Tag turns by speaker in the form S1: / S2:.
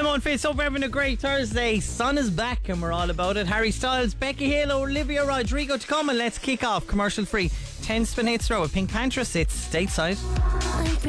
S1: I'm on Fitz. Hope we're having a great Thursday. Sun is back and we're all about it. Harry Styles, Becky Hill, Olivia Rodrigo to come, and let's kick off commercial free 10 spin hits row with Pink Panther sits stateside.